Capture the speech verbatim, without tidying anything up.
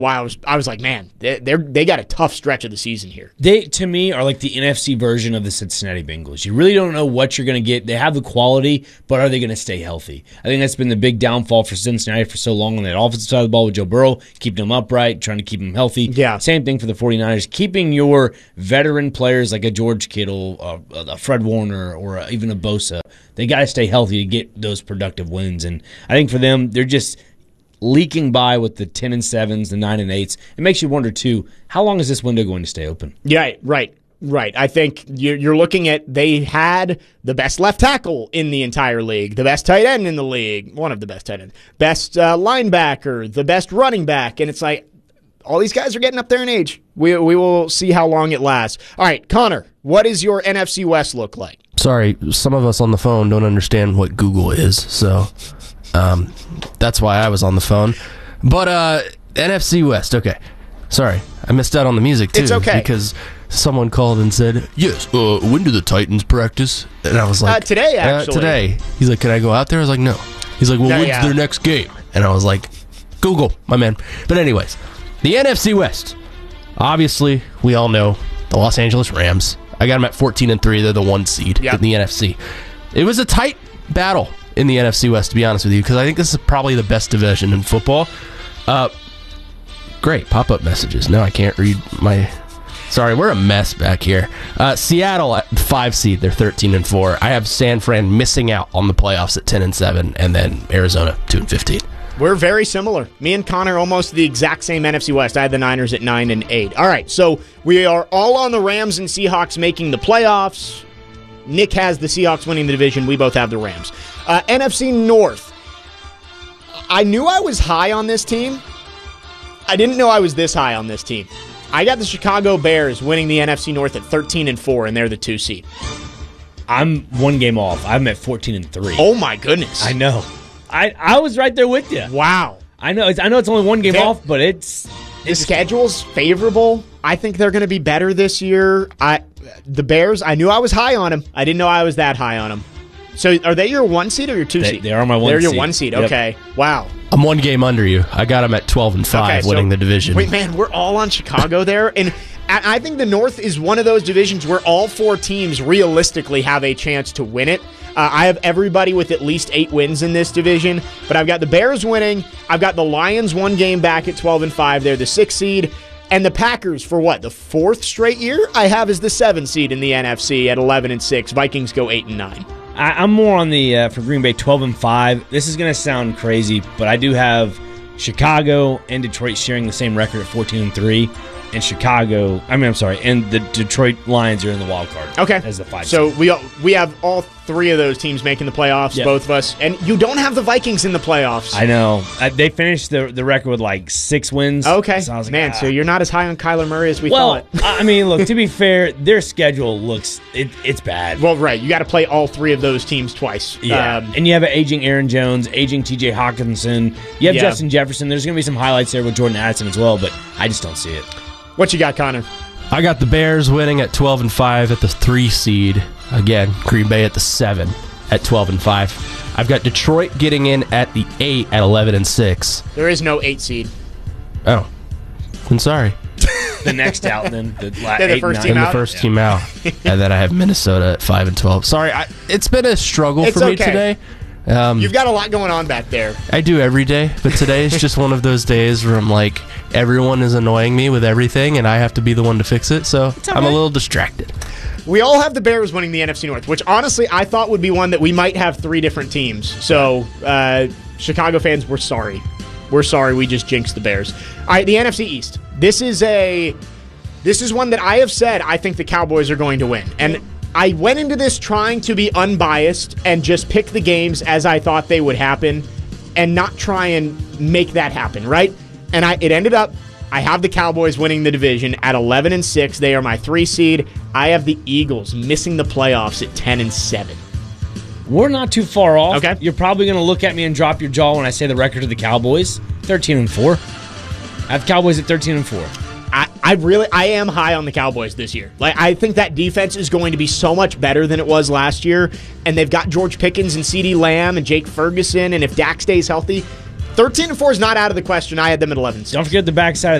why I was I was like, man, they they're, they got a tough stretch of the season here. They, to me, are like the N F C version of the Cincinnati Bengals. You really don't know what you're going to get. They have the quality, but are they going to stay healthy? I think that's been the big downfall for Cincinnati for so long on that offensive side of the ball with Joe Burrow, keeping them upright, trying to keep them healthy. Yeah. Same thing for the 49ers. Keeping your veteran players like a George Kittle, a, a Fred Warner, or a, even a Bosa, they got to stay healthy to get those productive wins. And I think for them, they're just leaking by with the ten and sevens, the nine and eights. It makes you wonder too, how long is this window going to stay open? Yeah, right, right. I think you're, you're looking at they had the best left tackle in the entire league, the best tight end in the league, one of the best tight ends, best uh, linebacker, the best running back, and it's like all these guys are getting up there in age. We we will see how long it lasts. All right, Connor, what does your N F C West look like? Sorry, some of us on the phone don't understand what Google is, so. Um, that's why I was on the phone. But uh, N F C West, okay. Sorry, I missed out on the music, too. It's okay. Because someone called and said, yes, uh, when do the Titans practice? And I was like... Uh, today, actually. Uh, today. He's like, can I go out there? I was like, no. He's like, well, No, when's yeah. their next game? And I was like, Google, my man. But anyways, the N F C West. Obviously, we all know the Los Angeles Rams. I got them at fourteen and three. They're the one seed Yep. in the N F C. It was a tight battle in the N F C West, to be honest with you, because I think this is probably the best division in football. Uh, great pop-up messages. No, I can't read my... Sorry, we're a mess back here. Uh, Seattle at five seed, they're thirteen and four. I have San Fran missing out on the playoffs at ten and seven, and then Arizona two and fifteen. We're very similar. Me and Connor almost the exact same N F C West. I had the Niners at nine and eight. All right, so we are all on the Rams and Seahawks making the playoffs. Nick has the Seahawks winning the division. We both have the Rams. Uh, N F C North. I knew I was high on this team. I didn't know I was this high on this team. I got the Chicago Bears winning the N F C North at thirteen and four, and they're the two seed. I'm one game off. I'm at fourteen and three. Oh my goodness! I know. I, I was right there with you. Wow. I know. It's, I know it's only one game They're- off, but it's The schedule's favorable. I think they're going to be better this year. I, the Bears, I knew I was high on them. I didn't know I was that high on them. So are they your one seed or your two They- seed? they are my one They're your seed. one seed. Yep. Okay. Wow. I'm one game under you. I got them at twelve and five, Okay, so- winning the division. Wait, man, we're all on Chicago there. And I I think the North is one of those divisions where all four teams realistically have a chance to win it. Uh, I have everybody with at least eight wins in this division, but I've got the Bears winning. I've got the Lions one game back at twelve and five. They're the sixth seed. And the Packers, for what, the fourth straight year, I have as the seventh seed in the N F C at eleven and six. Vikings go eight and nine. I, I'm more on the uh, for Green Bay twelve and five. This is going to sound crazy, but I do have Chicago and Detroit sharing the same record at fourteen and three. And Chicago, I mean, I'm sorry, and the Detroit Lions are in the wild card. Okay. As the five. So seed. we all, we have all three of those teams making the playoffs, Yep. both of us. And you don't have the Vikings in the playoffs. I know. Uh, they finished the the record with like six wins. Okay. So I was like, Man, ah. so you're not as high on Kyler Murray as we Well, thought. I mean, look, to be fair, their schedule looks, it, it's bad. Well, right. You got to play all three of those teams twice. Yeah, Um, and you have an aging Aaron Jones, aging T J Hawkinson. You have Yeah. Justin Jefferson. There's going to be some highlights there with Jordan Addison as well, but I just don't see it. what you got, Connor? I got the Bears winning at twelve and five at the three seed. Again, Green Bay at the seven at twelve and five. I've got Detroit getting in at the eight at eleven and six. There is no eight seed. Oh, I'm sorry. The next out, then the, la- They're the eight, first nine. team And the out? first team out. And then I have Minnesota at five and twelve. Sorry, I, it's been a struggle It's for me okay. today. Um, You've got a lot going on back there. I do every day, but today is just one of those days where I'm like, everyone is annoying me with everything, and I have to be the one to fix it. So I'm a little distracted. We all have the Bears winning the N F C North, which honestly I thought would be one that we might have three different teams. So, uh, Chicago fans, we're sorry. We're sorry we just jinxed the Bears. All right, the N F C East. This is a this is one that I have said I think the Cowboys are going to win. And I went into this trying to be unbiased and just pick the games as I thought they would happen and not try and make that happen, right? And I it ended up I have the Cowboys winning the division at eleven and six. They are my three seed. I have the Eagles missing the playoffs at ten and seven. We're not too far off. Okay. You're probably going to look at me and drop your jaw when I say the record of the Cowboys, thirteen and four. I have Cowboys at thirteen and four. I, I really I am high on the Cowboys this year. Like I think that defense is going to be so much better than it was last year, and they've got George Pickens and CeeDee Lamb and Jake Ferguson, and if Dak stays healthy, thirteen and four is not out of the question. I had them at eleven. Don't forget the backside of